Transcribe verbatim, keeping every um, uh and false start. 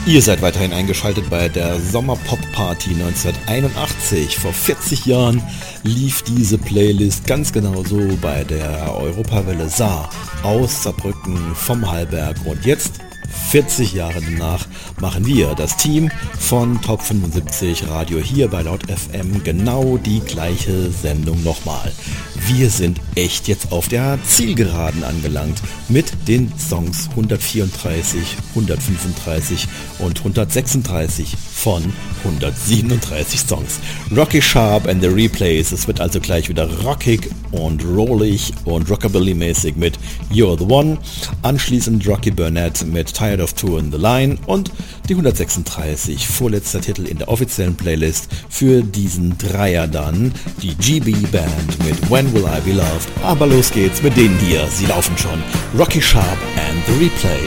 Ihr seid weiterhin eingeschaltet bei der Sommerpop-Party neunzehnhunderteinundachtzig. Vor vierzig Jahren lief diese Playlist ganz genauso bei der Europawelle Saar aus Saarbrücken vom Hallberg. Und jetzt, vierzig Jahre danach, machen wir, das Team von Top fünfundsiebzig Radio hier bei Laut F M, genau die gleiche Sendung nochmal. Wir sind echt jetzt auf der Zielgeraden angelangt mit den Songs hundertvierunddreißig, hundertfünfunddreißig und hundertsechsunddreißig von hundertsiebenunddreißig Songs. Rocky Sharp and the Replays. Es wird also gleich wieder rockig und rollig und Rockabilly-mäßig mit You're the One. Anschließend Rocky Burnett mit Tired of Two in the Line und die hundertsechsunddreißig, vorletzter Titel in der offiziellen Playlist für diesen Dreier dann, die G B Band mit When Will I Be Loved. Aber los geht's mit denen hier, sie laufen schon. Rocky Sharp and the Replay.